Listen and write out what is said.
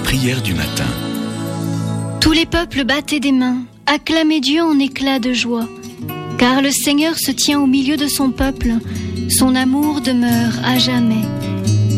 prière du matin. Tous les peuples battaient des mains, acclamaient Dieu en éclats de joie, car le Seigneur se tient au milieu de son peuple, son amour demeure à jamais.